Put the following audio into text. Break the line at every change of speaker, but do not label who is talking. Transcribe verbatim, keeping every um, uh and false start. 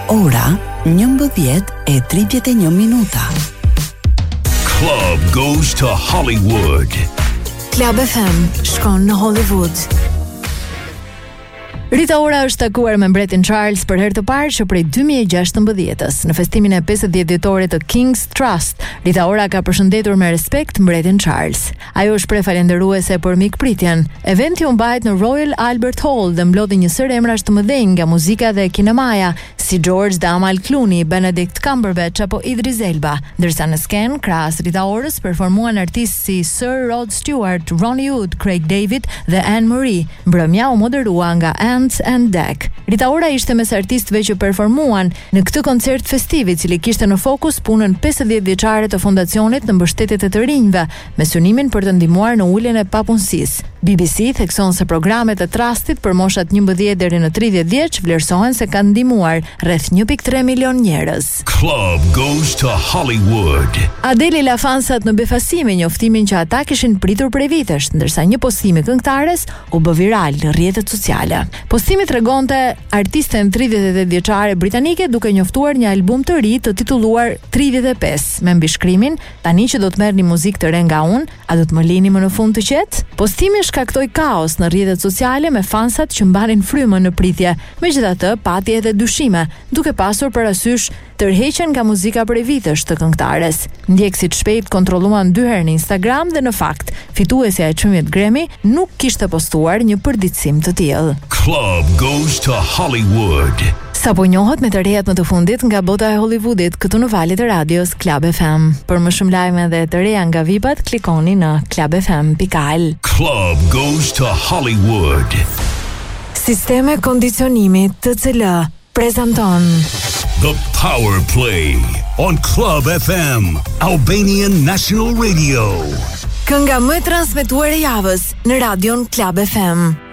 Ora njëmbëdhjetë e tridhjetë e një minuta.
Club goes to Hollywood.
Club F M shkon në Hollywood. Rita Ora është takuar me mbretin Charles për herë të parë që prej dy mijë e gjashtëmbëdhjetës. Në festimin e pesëdhjetë dhjetore të King's Trust, Rita Ora ka përshëndetur me respekt mbretin Charles. Ajo është prefalenderuese për mikpritjen. Eventi u mbajt në Royal Albert Hall dhe mblodhi një sër emrash të mëdhenj nga muzika dhe kinemaja, si George dhe Amal Clooney, Benedict Cumberbatch apo Idris Elba, ndërsa në sken, krahas Rita Orës, performuan artistë si Sir Rod Stewart, Ronnie Wood, Craig David dhe Anne Marie. Mbrëmja u moderua nga Ants and Dec. Rita Ora ishte mes artistëve që performuan në këtë koncert festiv, i cili kishte në fokus punën pesëdhjetë vjeçare të fondacionit në mbështetje të të rinjve, me synimin për të ndihmuar në uljen e papunësisë. B B C thekson se programet e trustit për moshat njëmbëdhjetë deri në tridhjetë vjeç vlerësohen se kanë ndihmuar rreth një pikë tre milion njerëz.
Club goes to Hollywood.
Adele la fansat në befasi me njoftimin që ata kishin pritur prej vitesh, ndërsa një postim i këngëtares u bë viral në rrjetet sociale. Postimi tregonte artisten tridhjetë e tetë vjeçare britanike duke njoftuar një album të ri të titulluar tridhjetë e pesë, me mbishkrimin: "Tani që do të merrni muzikë të re nga unë, a do të më lini më në fund të qetë?" Postimi shkaktoi kaos në rrjetet sociale me fansat që mbanin frymën në pritje. Megjithatë, pati edhe dyshime, duke pasur parasysh tërheqjen nga muzika prej vitesh të këngëtares. Ndjekësit shpejt kontrolluan dy herë në Instagram dhe në fakt, fituesja e çmimit Grammy nuk kishte postuar një përditësim të tillë.
Club goes to Hollywood.
Sa po njohët me të rejat më të fundit nga bota e Hollywoodit, këtu në valët e radios Club F M. Për më shumë lajme dhe të reja nga vipat, klikoni në club f m dot al.
Club goes to Hollywood.
Sisteme kondicionimi T C L prezanton
The Power Play on Club F M, Albanian National Radio.
Kënga më transmetuar e javës në radion Club F M.